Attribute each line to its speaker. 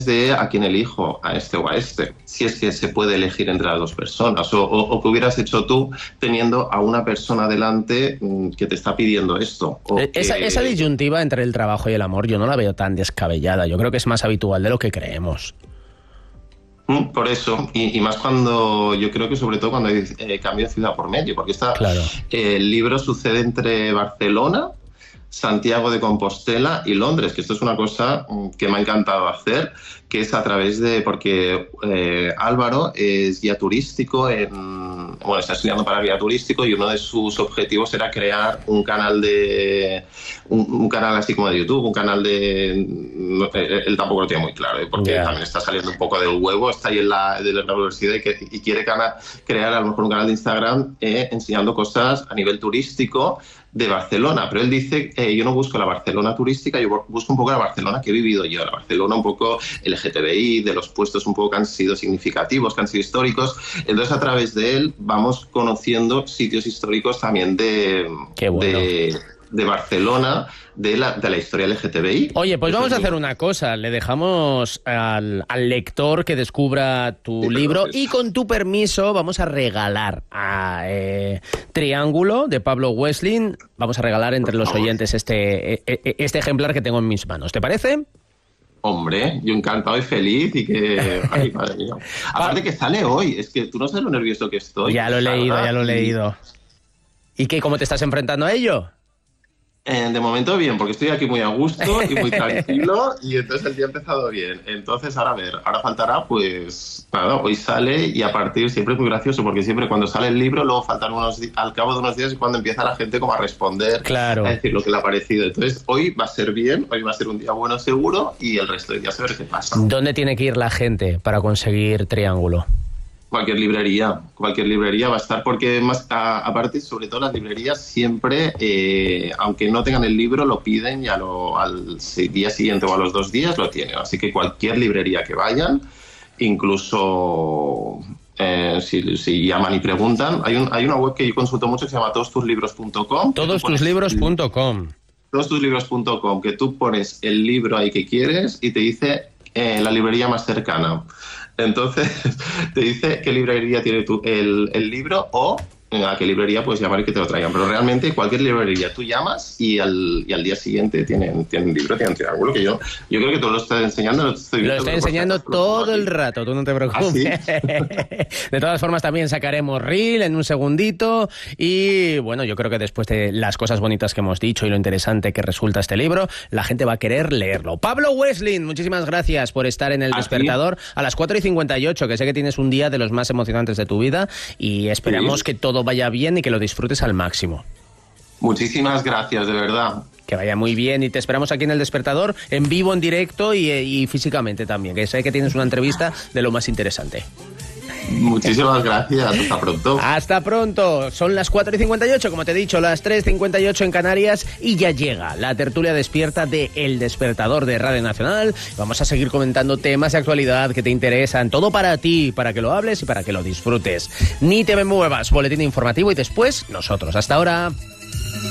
Speaker 1: de a quién elijo, a este o a este, si es que se puede elegir entre las dos personas, o que hubieras hecho tú teniendo a una persona delante que te está pidiendo esto.
Speaker 2: Esa disyuntiva entre el trabajo y el amor yo no la veo tan descabellada, yo creo que es más habitual de lo que creemos.
Speaker 1: Por eso, y más cuando, yo creo que sobre todo cuando hay cambio de ciudad por medio, porque
Speaker 2: Claro.
Speaker 1: El libro sucede entre Barcelona, Santiago de Compostela y Londres, que esto es una cosa que me ha encantado hacer, que es a través de, porque Álvaro es guía turístico, está estudiando para guía turístico, y uno de sus objetivos era crear un canal un canal así como de YouTube, un canal él tampoco lo tiene muy claro, porque también está saliendo un poco del huevo, está ahí de la universidad y quiere crear a lo mejor un canal de Instagram enseñando cosas a nivel turístico de Barcelona, pero él dice yo no busco la Barcelona turística, yo busco un poco la Barcelona que he vivido yo, la Barcelona un poco LGTBI, de los puestos un poco que han sido significativos, que han sido históricos. Entonces a través de él vamos conociendo sitios históricos también de Barcelona, de la historia LGTBI.
Speaker 2: Oye, pues vamos a hacer una cosa, le dejamos al lector que descubra tu libro y con tu permiso vamos a regalar a Triángulo de Pablo Wessling, vamos a regalar entre los oyentes este ejemplar que tengo en mis manos, ¿te parece?
Speaker 1: Hombre, yo encantado y feliz y que... Ay, madre mía. Aparte que sale hoy, es que tú no sabes lo nervioso que estoy.
Speaker 2: Ya lo he leído. ¿Y qué, cómo te estás enfrentando a ello?
Speaker 1: De momento bien, porque estoy aquí muy a gusto y muy tranquilo y entonces el día ha empezado bien. Entonces ahora faltará pues nada, hoy sale y a partir, siempre es muy gracioso porque siempre cuando sale el libro luego faltan al cabo de unos días y cuando empieza la gente como a responder,
Speaker 2: claro,
Speaker 1: a decir lo que le ha parecido. Entonces hoy va a ser bien, hoy va a ser un día bueno seguro y el resto del día a ver qué pasa.
Speaker 2: ¿Dónde tiene que ir la gente para conseguir Triángulo?
Speaker 1: Cualquier librería va a estar, porque más aparte, sobre todo las librerías siempre, aunque no tengan el libro, lo piden y al día siguiente o a los 2 días lo tienen. Así que cualquier librería que vayan, incluso si llaman y preguntan, hay una web que yo consulto mucho que se llama todostuslibros.com.
Speaker 2: Todostuslibros.com.
Speaker 1: Todostuslibros.com, que tú pones el libro ahí que quieres y te dice la librería más cercana. Entonces te dice qué librería tiene el libro o a qué librería puedes llamar y que te lo traigan. Pero realmente cualquier librería tú llamas y al día siguiente tienen libro, tienen Triángulo, que yo creo que tú lo estás enseñando. Lo estoy
Speaker 2: enseñando todo el rato, tú no te preocupes. ¿Ah, sí? De todas formas también sacaremos Reel en un segundito y bueno, yo creo que después de las cosas bonitas que hemos dicho y lo interesante que resulta este libro, la gente va a querer leerlo. Pablo Wessling, muchísimas gracias por estar en El Despertador a las 4:58, que sé que tienes un día de los más emocionantes de tu vida y esperamos que todo vaya bien y que lo disfrutes al máximo.
Speaker 1: Muchísimas gracias, de verdad.
Speaker 2: Que vaya muy bien y te esperamos aquí en El Despertador, en vivo, en directo y físicamente también, que sé que tienes una entrevista de lo más interesante.
Speaker 1: Muchísimas gracias, hasta pronto.
Speaker 2: Hasta pronto, son las 4:58, como te he dicho, las 3:58 en Canarias y ya llega la tertulia despierta de El Despertador de Radio Nacional. Vamos a seguir comentando temas de actualidad que te interesan, todo para ti, para que lo hables y para que lo disfrutes. Ni te me muevas, boletín informativo y después nosotros. Hasta ahora.